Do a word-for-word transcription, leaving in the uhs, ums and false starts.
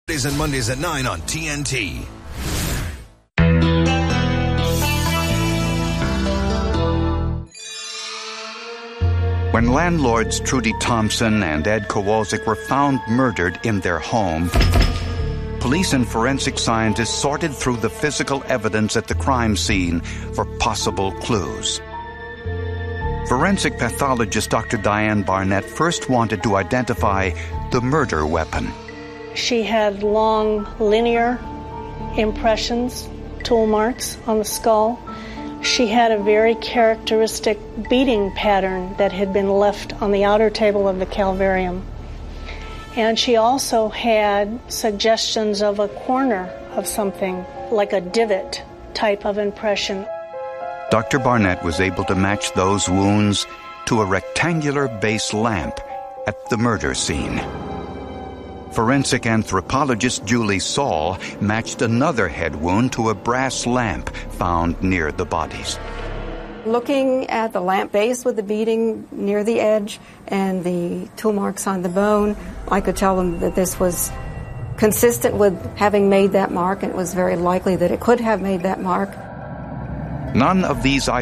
Saturdays and Mondays at nine on T N T. When landlords Trudy Thompson and Ed Kowalczyk were found murdered in their home, police and forensic scientists sorted through the physical evidence at the crime scene for possible clues. Forensic pathologist Doctor Diane Barnett first wanted to identify the murder weapon. She had long linear impressions, tool marks on the skull. She had a very characteristic beating pattern that had been left on the outer table of the calvarium. And she also had suggestions of a corner of something, like a divot type of impression. Doctor Barnett was able to match those wounds to a rectangular base lamp at the murder scene. Forensic anthropologist Julie Saul matched another head wound to a brass lamp found near the bodies. Looking at the lamp base with the beading near the edge and the tool marks on the bone, I could tell them that this was consistent with having made that mark, and it was very likely that it could have made that mark. None of these